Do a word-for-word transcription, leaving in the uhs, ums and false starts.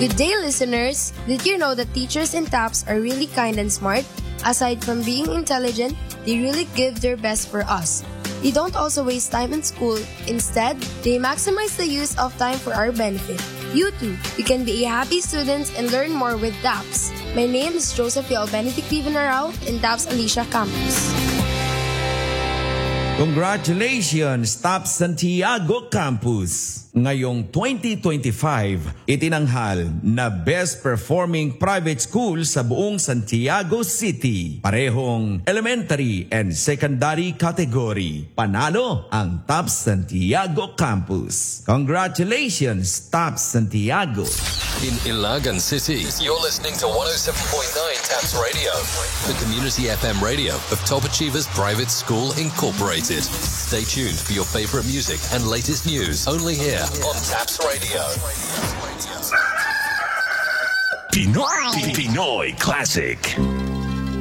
Good day, listeners! Did you know that teachers in TAPS are really kind and smart? Aside from being intelligent, they really give their best for us. They don't also waste time in school. Instead, they maximize the use of time for our benefit. You too, you can be a happy student and learn more with TAPS. My name is Josephine Benedict Vivanarao in TAPS Alicia Campus. Congratulations, TAPS Santiago Campus! Ngayong twenty twenty-five, itinanghal na Best Performing Private School sa buong Santiago City. Parehong elementary and secondary category. Panalo ang TAPS Santiago Campus. Congratulations, TAPS Santiago! In Ilagan City, you're listening to one oh seven point nine TAPS Radio, the community F M radio of Top Achievers Private School Incorporated. Stay tuned for your favorite music and latest news only here on TAPS Radio. Pinoy, Pinoy Classic.